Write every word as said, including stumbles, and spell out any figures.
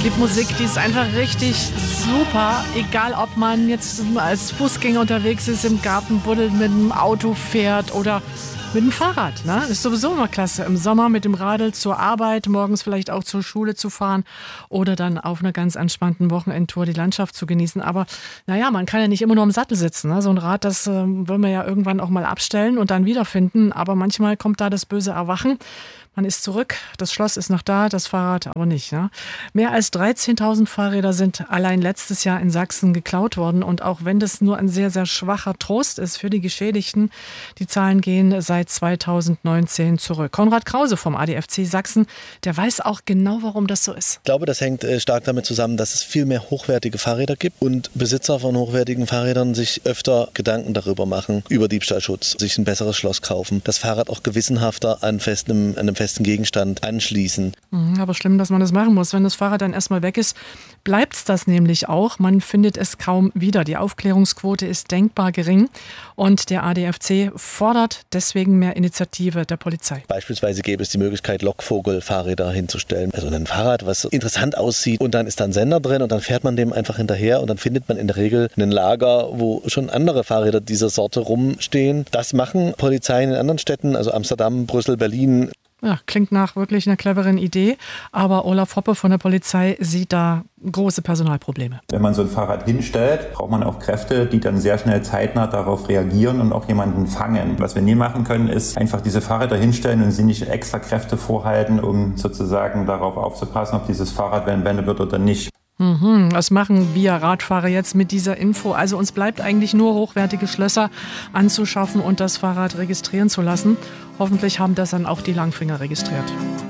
Die Musik, die ist einfach richtig super, egal ob man jetzt als Fußgänger unterwegs ist, im Garten buddelt, mit dem Auto fährt oder mit dem Fahrrad. Ne? Ist sowieso immer klasse, im Sommer mit dem Radl zur Arbeit, morgens vielleicht auch zur Schule zu fahren oder dann auf einer ganz entspannten Wochenendtour die Landschaft zu genießen. Aber naja, man kann ja nicht immer nur im Sattel sitzen. Ne? So ein Rad, das äh, will man ja irgendwann auch mal abstellen und dann wiederfinden. Aber manchmal kommt da das böse Erwachen. Man ist zurück, das Schloss ist noch da, das Fahrrad aber nicht. Ja? Mehr als dreizehntausend Fahrräder sind allein letztes Jahr in Sachsen geklaut worden. Und auch wenn das nur ein sehr, sehr schwacher Trost ist für die Geschädigten, die Zahlen gehen seit zweitausendneunzehn zurück. Konrad Krause vom A D F C Sachsen, der weiß auch genau, warum das so ist. Ich glaube, das hängt stark damit zusammen, dass es viel mehr hochwertige Fahrräder gibt und Besitzer von hochwertigen Fahrrädern sich öfter Gedanken darüber machen, über Diebstahlschutz, sich ein besseres Schloss kaufen, das Fahrrad auch gewissenhafter an, festem, an einem festen Gegenstand anschließen. Aber schlimm, dass man das machen muss. Wenn das Fahrrad dann erstmal weg ist, bleibt es das nämlich auch. Man findet es kaum wieder. Die Aufklärungsquote ist denkbar gering und der A D F C fordert deswegen mehr Initiative der Polizei. Beispielsweise gäbe es die Möglichkeit, Lockvogel-Fahrräder hinzustellen. Also ein Fahrrad, was interessant aussieht und dann ist da ein Sender drin und dann fährt man dem einfach hinterher und dann findet man in der Regel ein Lager, wo schon andere Fahrräder dieser Sorte rumstehen. Das machen Polizeien in anderen Städten, also Amsterdam, Brüssel, Berlin. Ja, klingt nach wirklich einer cleveren Idee, aber Olaf Hoppe von der Polizei sieht da große Personalprobleme. Wenn man so ein Fahrrad hinstellt, braucht man auch Kräfte, die dann sehr schnell zeitnah darauf reagieren und auch jemanden fangen. Was wir nie machen können, ist einfach diese Fahrräder hinstellen und sie nicht extra Kräfte vorhalten, um sozusagen darauf aufzupassen, ob dieses Fahrrad wendet wird oder nicht. Mhm, was machen wir Radfahrer jetzt mit dieser Info? Also uns bleibt eigentlich nur hochwertige Schlösser anzuschaffen und das Fahrrad registrieren zu lassen. Hoffentlich haben das dann auch die Langfinger registriert.